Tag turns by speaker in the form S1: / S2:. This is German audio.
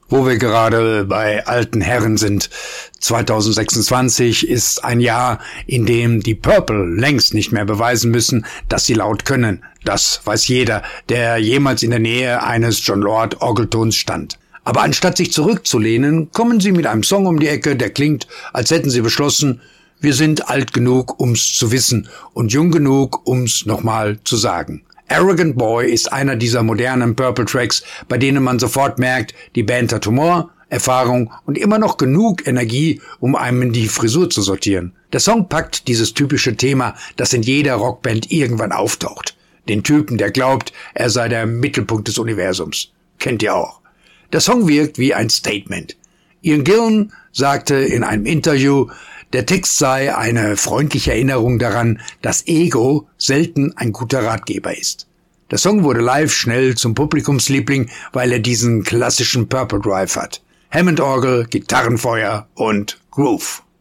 S1: Wo wir gerade bei alten Herren sind. 2026 ist ein Jahr, in dem die Purple längst nicht mehr beweisen müssen, dass sie laut können. Das weiß jeder, der jemals in der Nähe eines Jon Lord Orgeltons stand. Aber anstatt sich zurückzulehnen, kommen sie mit einem Song um die Ecke, der klingt, als hätten sie beschlossen, wir sind alt genug, um's zu wissen und jung genug, um's nochmal zu sagen. Arrogant Boy ist einer dieser modernen Purple-Tracks, bei denen man sofort merkt, die Band hat Humor, Erfahrung und immer noch genug Energie, um einem in die Frisur zu sortieren. Der Song packt dieses typische Thema, das in jeder Rockband irgendwann auftaucht. Den Typen, der glaubt, er sei der Mittelpunkt des Universums. Kennt ihr auch. Der Song wirkt wie ein Statement. Ian Gillan sagte in einem Interview, der Text sei eine freundliche Erinnerung daran, dass Ego selten ein guter Ratgeber ist. Der Song wurde live schnell zum Publikumsliebling, weil er diesen klassischen Purple Drive hat. Hammond-Orgel, Gitarrenfeuer und Groove.